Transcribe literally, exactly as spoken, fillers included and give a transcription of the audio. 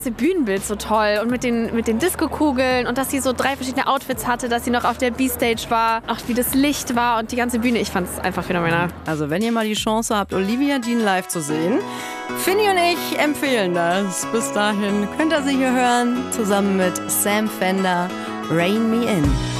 Das Bühnenbild so toll und mit den, mit den Disco-Kugeln und dass sie so drei verschiedene Outfits hatte, dass sie noch auf der B-Stage war, auch wie das Licht war und die ganze Bühne. Ich fand es einfach phänomenal. Also wenn ihr mal die Chance habt, Olivia Dean live zu sehen, Finny und ich empfehlen das. Bis dahin könnt ihr sie hier hören, zusammen mit Sam Fender, Rain Me In.